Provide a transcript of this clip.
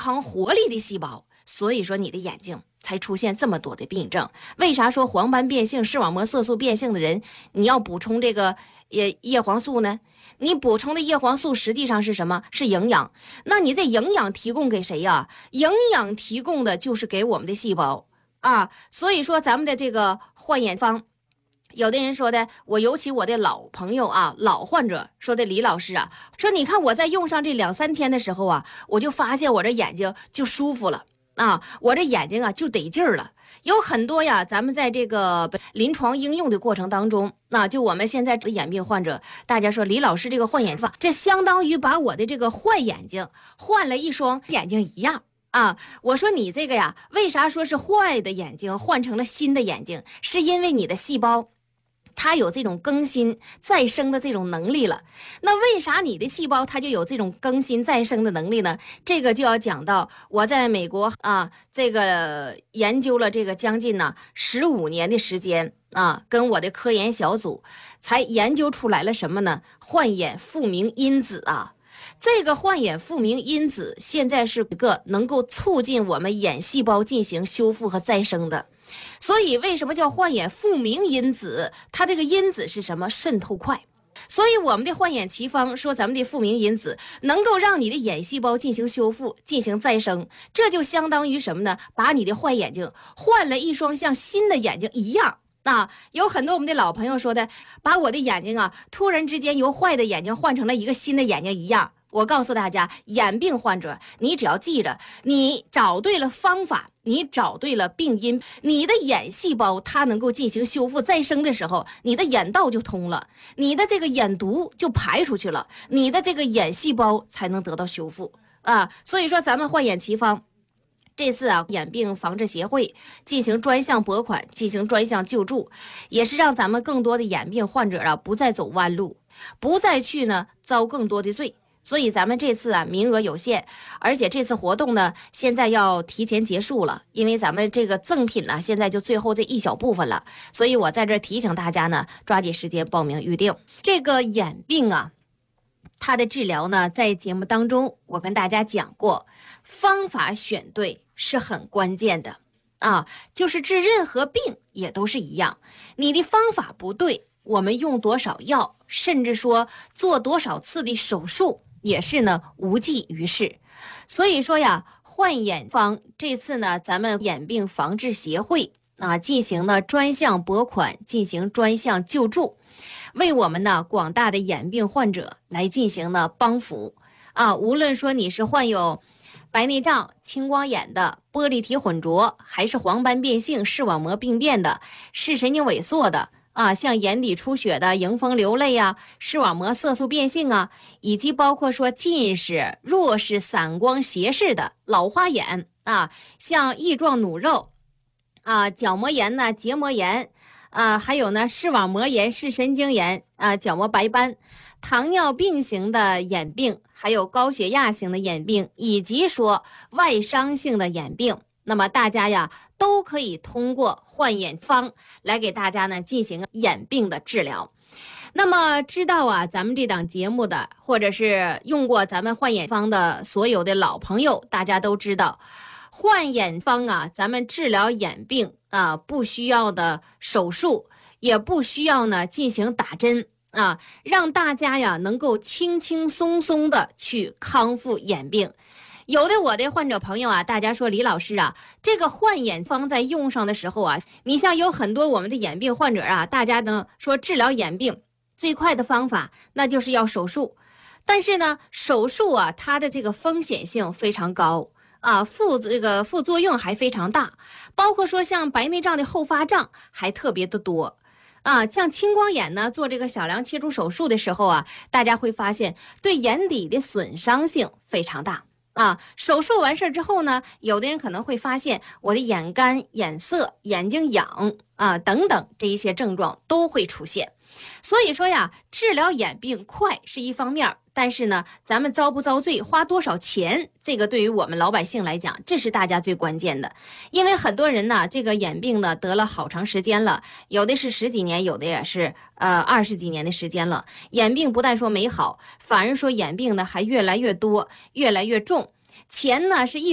康活力的细胞，所以说你的眼睛才出现这么多的病症。为啥说黄斑变性、视网膜色素变性的人你要补充这个叶黄素呢？你补充的叶黄素实际上是什么？是营养。那你这营养提供给谁呀？营养提供的就是给我们的细胞啊。所以说咱们的这个焕眼方，有的人说的，尤其我的老朋友啊，老患者说的，李老师啊，说你看我在用上这2-3天的时候啊，我就发现我这眼睛就舒服了啊，我这眼睛啊就得劲儿了。有很多呀，咱们在这个临床应用的过程当中，那就我们现在眼病患者，大家说李老师这个换眼法，这相当于把我的这个坏眼睛换了一双眼睛一样啊。我说你这个呀，为啥说是坏的眼睛换成了新的眼睛？是因为你的细胞它有这种更新再生的这种能力了。那为啥你的细胞它就有这种更新再生的能力呢？这个就要讲到我在美国啊，这个研究了这个将近15年的时间啊，跟我的科研小组才研究出来了什么呢？换眼复明因子啊。这个换眼复明因子现在是一个能够促进我们眼细胞进行修复和再生的。所以为什么叫换眼复明因子？它这个因子是什么？渗透快。所以我们的换眼奇方说咱们的复明因子能够让你的眼细胞进行修复进行再生，这就相当于什么呢？把你的坏眼睛换了一双像新的眼睛一样啊。有很多我们的老朋友说的，把我的眼睛啊突然之间由坏的眼睛换成了一个新的眼睛一样。我告诉大家，眼病患者你只要记着，你找对了方法，你找对了病因，你的眼细胞它能够进行修复再生的时候，你的眼道就通了，你的这个眼毒就排出去了，你的这个眼细胞才能得到修复啊。所以说咱们换眼奇方这次啊，眼病防治协会进行专项拨款，进行专项救助，也是让咱们更多的眼病患者啊不再走弯路，不再去呢遭更多的罪。所以咱们这次啊名额有限，而且这次活动呢现在要提前结束了，因为咱们这个赠品呢现在就最后这一小部分了，所以我在这提醒大家呢，抓紧时间报名预定。这个眼病啊，它的治疗呢，在节目当中我跟大家讲过，方法选对是很关键的啊，就是治任何病也都是一样，你的方法不对，我们用多少药，甚至说做多少次的手术，也是呢无济于事。所以说呀，换眼方这次呢，咱们眼病防治协会啊进行了专项拨款，进行专项救助，为我们呢广大的眼病患者来进行了帮扶啊。无论说你是患有白内障、青光眼的、玻璃体混浊，还是黄斑变性、视网膜病变的、视神经萎缩的啊，像眼底出血的、迎风流泪啊、视网膜色素变性啊，以及包括说近视、弱视、散光、斜视的、老花眼啊，像翼状弩肉啊、角膜炎呢、结膜炎啊，还有呢视网膜炎、视神经炎啊、角膜白斑、糖尿病型的眼病，还有高血压型的眼病，以及说外伤性的眼病。那么大家呀都可以通过换眼方来给大家呢进行眼病的治疗。那么知道啊咱们这档节目的，或者是用过咱们换眼方的所有的老朋友，大家都知道换眼方啊，咱们治疗眼病啊不需要的手术，也不需要呢进行打针啊，让大家呀能够轻轻松松的去康复眼病。有的我的患者朋友啊，大家说李老师啊，这个换眼方在用上的时候啊，你像有很多我们的眼病患者啊，大家呢说治疗眼病最快的方法那就是要手术，但是呢手术啊它的这个风险性非常高啊，副作用还非常大，包括说像白内障的后发障还特别的多啊，像青光眼呢，做这个小梁切除手术的时候啊，大家会发现对眼底的损伤性非常大啊。手术完事之后呢，有的人可能会发现我的眼干、眼涩、眼睛痒啊等等这一些症状都会出现。所以说呀，治疗眼病快是一方面，但是呢，咱们遭不遭罪，花多少钱，这个对于我们老百姓来讲，这是大家最关键的。因为很多人呢，这个眼病呢得了好长时间了，有的是10几年，有的也是20几年的时间了。眼病不但说没好，反而说眼病呢还越来越多，越来越重，钱呢是一